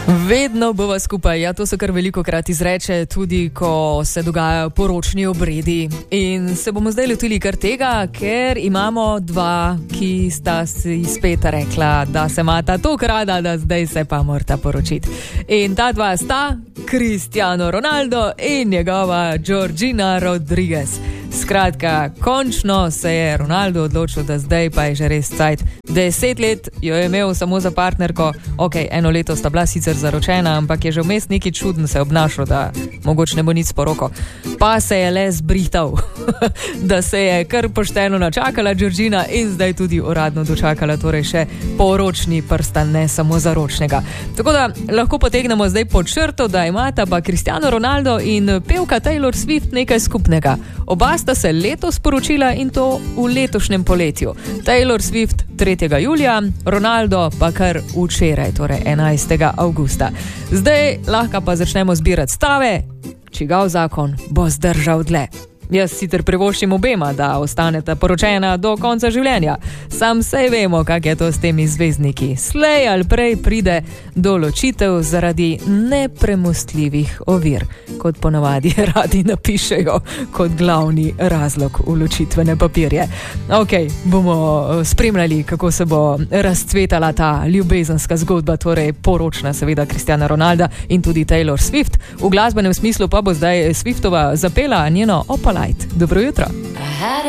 Vedno bova skupaj, ja, to se kar veliko krat izreče, tudi ko se dogajajo poročni obredi. In se bomo zdaj lotili kar tega, ker imamo dva, ki sta si spet rekla, da se imata tako rada, da zdaj se pa morata poročiti. In ta dva sta Cristiano Ronaldo in njegova Georgina Rodriguez. Skratka, končno se je Ronaldo odločil, da zdaj pa je že res cajt. 10 let jo je imel samo za partnerko, eno leto sta bila sicer zaročena, ampak je že vmes neki čuden se obnašal, da mogoče ne bo nič s poroko. Pa se je le zbrital, da se je kar pošteno načakala Georgina in zdaj tudi uradno dočakala, torej še poročni prstan, ne samo zaročnega. Tako da lahko potegnemo zdaj pod črto, da imata pa Cristiano Ronaldo in pevka Taylor Swift nekaj skupnega. Oba sta se letos poročila in to v letošnjem poletju. Taylor Swift 3. julija, Ronaldo pa kar včeraj, torej 11. avgusta. Zdaj lahko pa začnemo zbirati stave, čigav zakon bo zdržal dlje. Jaz sicer privoščim obema, da ostaneta poročena do konca življenja. Sam sej vemo, kak je to s temi zvezdniki. Slej ali prej pride do ločitev zaradi nepremostljivih ovir, kot ponavadi radi napišejo kot glavni razlog v ločitvene papirje. Bomo spremljali, kako se bo razcvetala ta ljubezenska zgodba, torej poročna seveda Cristiana Ronalda in tudi Taylor Swift. V glasbenem smislu pa bo zdaj Swiftova zapela njeno Opalite. Dobro jutro.